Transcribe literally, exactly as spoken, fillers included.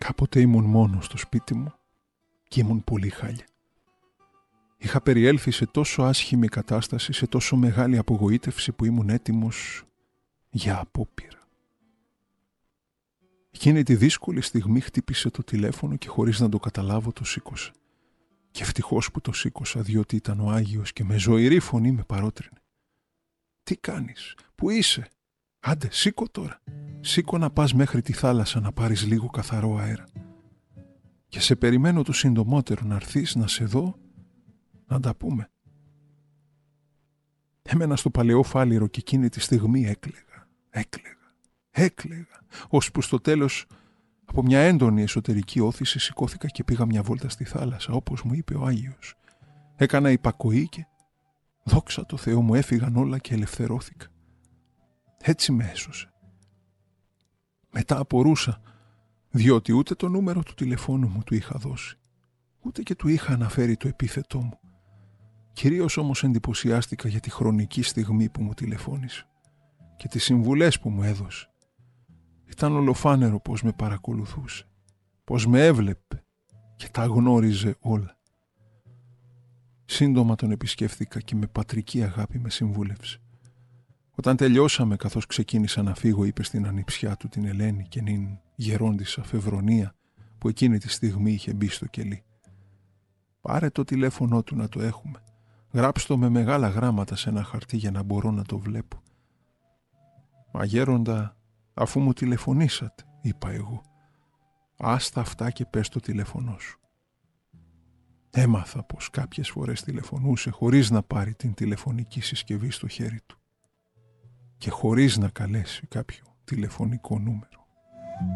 Κάποτε ήμουν μόνος στο σπίτι μου και ήμουν πολύ χάλια. Είχα περιέλθει σε τόσο άσχημη κατάσταση, σε τόσο μεγάλη απογοήτευση που ήμουν έτοιμος για απόπειρα. Εκείνη τη δύσκολη στιγμή χτύπησε το τηλέφωνο και χωρίς να το καταλάβω το σήκωσα. Και ευτυχώς που το σήκωσα, διότι ήταν ο Άγιος και με ζωηρή φωνή με παρότρινε. «Τι κάνεις, πού είσαι? Άντε, σήκω τώρα. Σήκω να πας μέχρι τη θάλασσα να πάρεις λίγο καθαρό αέρα. Και σε περιμένω το συντομότερο να έρθεις να σε δω, να τα πούμε». Έμενα στο παλαιό φάληρο και εκείνη τη στιγμή έκλαιγα, έκλαιγα, έκλαιγα, ώσπου στο τέλος από μια έντονη εσωτερική όθηση σηκώθηκα και πήγα μια βόλτα στη θάλασσα, όπως μου είπε ο Άγιος. Έκανα υπακοή και δόξα τω Θεώ μου έφυγαν όλα και ελευθερώθηκα. Έτσι με έσωσε. Μετά απορούσα, διότι ούτε το νούμερο του τηλεφώνου μου του είχα δώσει, ούτε και του είχα αναφέρει το επίθετό μου. Κυρίως όμως εντυπωσιάστηκα για τη χρονική στιγμή που μου τηλεφώνησε και τις συμβουλές που μου έδωσε. Ήταν ολοφάνερο πως με παρακολουθούσε, πως με έβλεπε και τα γνώριζε όλα. Σύντομα τον επισκέφθηκα και με πατρική αγάπη με συμβούλευσε. Όταν τελειώσαμε, καθώς ξεκίνησα να φύγω, είπε στην ανιψιά του την Ελένη και νυν γερόντισσα Φεβρονία, που εκείνη τη στιγμή είχε μπει στο κελί. «Πάρε το τηλέφωνό του να το έχουμε. Γράψ' το με μεγάλα γράμματα σε ένα χαρτί για να μπορώ να το βλέπω». «Μα γέροντα, αφού μου τηλεφωνήσατε», είπα εγώ, «άστα αυτά και πες το τηλέφωνό σου». Έμαθα πως κάποιες φορές τηλεφωνούσε χωρίς να πάρει την τηλεφωνική συσκευή στο χέρι του και χωρίς να καλέσει κάποιο τηλεφωνικό νούμερο.